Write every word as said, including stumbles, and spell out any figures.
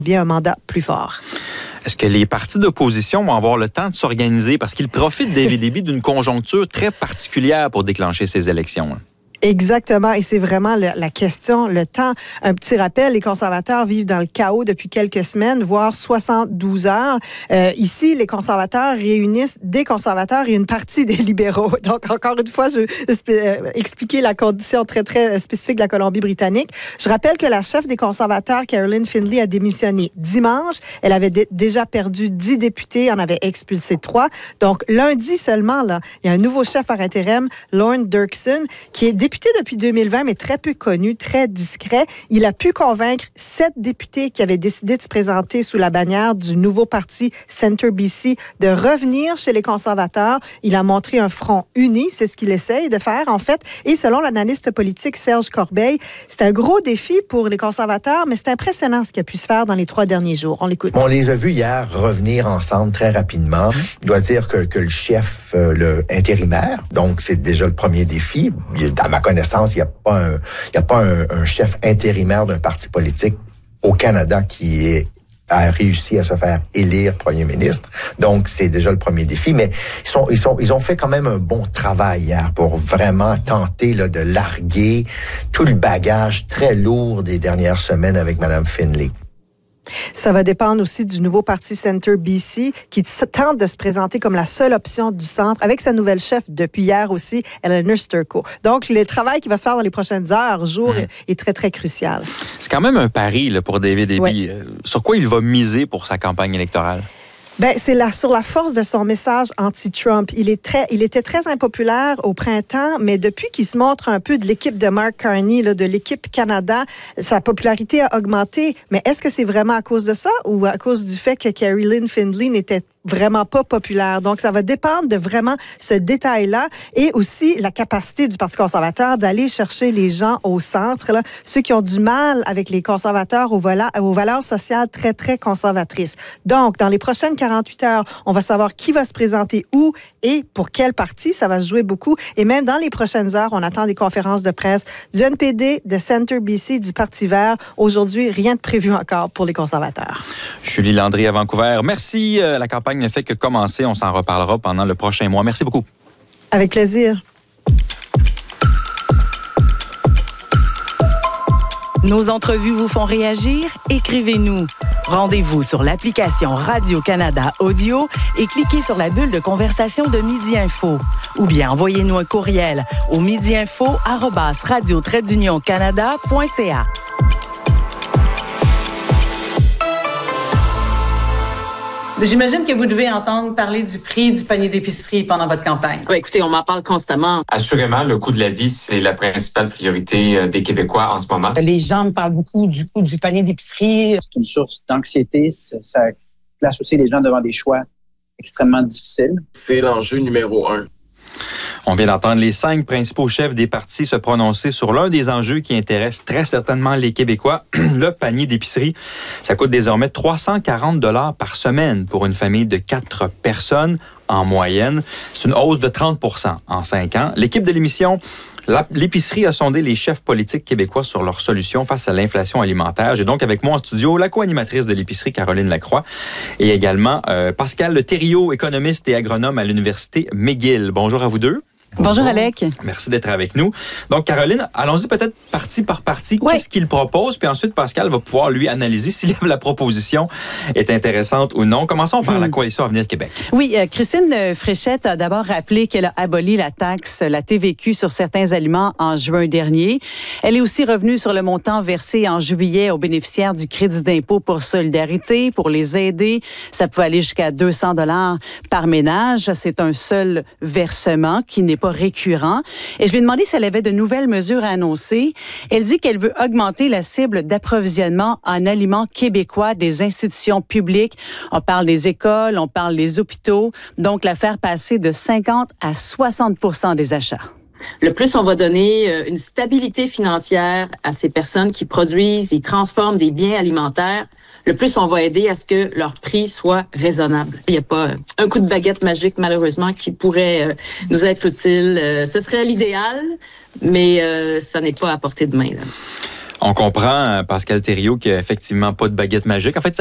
bien un mandat plus fort. Est-ce que les partis d'opposition vont avoir le temps de s'organiser parce qu'ils profitent, David Eby, d'une conjoncture très particulière pour déclencher ces élections? Exactement, et c'est vraiment le, la question, le temps. Un petit rappel, les conservateurs vivent dans le chaos depuis quelques semaines, voire soixante-douze heures. Euh, ici, les conservateurs réunissent des conservateurs et une partie des libéraux. Donc, encore une fois, je vais euh, expliquer la condition très, très spécifique de la Colombie-Britannique. Je rappelle que la chef des conservateurs, Caroline Findlay, a démissionné dimanche. Elle avait d- déjà perdu dix députés, en avait expulsé trois. Donc, lundi seulement, là, il y a un nouveau chef par intérim, Lorne Dirksen, qui est député depuis deux mille vingt, mais très peu connu, très discret. Il a pu convaincre sept députés qui avaient décidé de se présenter sous la bannière du nouveau parti Centre B C de revenir chez les conservateurs. Il a montré un front uni, c'est ce qu'il essaye de faire, en fait. Et selon l'analyste politique Serge Corbeil, c'est un gros défi pour les conservateurs, mais c'est impressionnant ce qui a pu se faire dans les trois derniers jours. On l'écoute. On les a vus hier revenir ensemble très rapidement. Je dois dire que, que le chef, euh, le intérimaire, donc c'est déjà le premier défi. À ma connaissance, il n'y a pas, un, il y a pas un, un chef intérimaire d'un parti politique au Canada qui est, a réussi à se faire élire premier ministre. Donc, c'est déjà le premier défi. Mais ils, sont, ils, sont, ils ont fait quand même un bon travail hier pour vraiment tenter là, de larguer tout le bagage très lourd des dernières semaines avec Mme Findlay. Ça va dépendre aussi du nouveau parti Centre B C qui tente de se présenter comme la seule option du centre avec sa nouvelle chef depuis hier aussi, Eleanor Sturko. Donc, le travail qui va se faire dans les prochaines heures, jours, mmh. est très, très crucial. C'est quand même un pari là, pour David Eby. Ouais. Sur quoi il va miser pour sa campagne électorale? Ben, c'est là, sur la force de son message anti-Trump. Il est très, il était très impopulaire au printemps, mais depuis qu'il se montre un peu de l'équipe de Mark Carney, là, de l'équipe Canada, sa popularité a augmenté. Mais est-ce que c'est vraiment à cause de ça ou à cause du fait que Caroline Findlay n'était vraiment pas populaire? Donc, ça va dépendre de vraiment ce détail-là et aussi la capacité du Parti conservateur d'aller chercher les gens au centre, là, ceux qui ont du mal avec les conservateurs aux, vola- aux valeurs sociales très, très conservatrices. Donc, dans les prochaines quarante-huit heures, on va savoir qui va se présenter où et pour quel parti. Ça va se jouer beaucoup. Et même dans les prochaines heures, on attend des conférences de presse du N P D, de Centre B C, du Parti vert. Aujourd'hui, rien de prévu encore pour les conservateurs. Julie Landry à Vancouver. Merci. Euh, la campagne ne fait que commencer. On s'en reparlera pendant le prochain mois. Merci beaucoup. Avec plaisir. Nos entrevues vous font réagir? Écrivez-nous. Rendez-vous sur l'application Radio-Canada Audio et cliquez sur la bulle de conversation de Midi Info. Ou bien envoyez-nous un courriel au midiinfo arobase radio trait d'union canada point c a. J'imagine que vous devez entendre parler du prix du panier d'épicerie pendant votre campagne. Oui, écoutez, on m'en parle constamment. Assurément, le coût de la vie, c'est la principale priorité des Québécois en ce moment. Les gens me parlent beaucoup du coût du panier d'épicerie. C'est une source d'anxiété. Ça place aussi les gens devant des choix extrêmement difficiles. C'est l'enjeu numéro un. On vient d'entendre les cinq principaux chefs des partis se prononcer sur l'un des enjeux qui intéresse très certainement les Québécois, le panier d'épicerie. Ça coûte désormais trois cent quarante dollars par semaine pour une famille de quatre personnes en moyenne. C'est une hausse de trente pour cent en cinq ans. L'équipe de l'émission L'épicerie a sondé les chefs politiques québécois sur leurs solutions face à l'inflation alimentaire. J'ai donc avec moi en studio la co-animatrice de l'épicerie, Caroline Lacroix, et également euh, Pascal Le Thériault, économiste et agronome à l'Université McGill. Bonjour à vous deux. Bonjour, Bonjour Alec. Merci d'être avec nous. Donc, Caroline, allons-y peut-être partie par partie. Ouais. Qu'est-ce qu'il propose? Puis ensuite, Pascal va pouvoir, lui, analyser si la proposition est intéressante ou non. Commençons par mmh. la Coalition Avenir Québec. Oui, euh, Christine Fréchette a d'abord rappelé qu'elle a aboli la taxe, la T V Q sur certains aliments en juin dernier. Elle est aussi revenue sur le montant versé en juillet aux bénéficiaires du crédit d'impôt pour solidarité, pour les aider. Ça peut aller jusqu'à deux cents dollars par ménage. C'est un seul versement qui n'est pas récurrent. Et je lui ai demandé si elle avait de nouvelles mesures à annoncer. Elle dit qu'elle veut augmenter la cible d'approvisionnement en aliments québécois des institutions publiques. On parle des écoles, on parle des hôpitaux. Donc, la faire passer de cinquante à soixante pour cent des achats. Le plus on va donner une stabilité financière à ces personnes qui produisent, ils transforment des biens alimentaires, le plus on va aider à ce que leur prix soit raisonnable. Il n'y a pas un coup de baguette magique, malheureusement, qui pourrait euh, nous être utile. Euh, ce serait l'idéal, mais euh, ça n'est pas à portée de main, là. On comprend, Pascal Thériault, qu'il n'y a effectivement pas de baguette magique. En fait,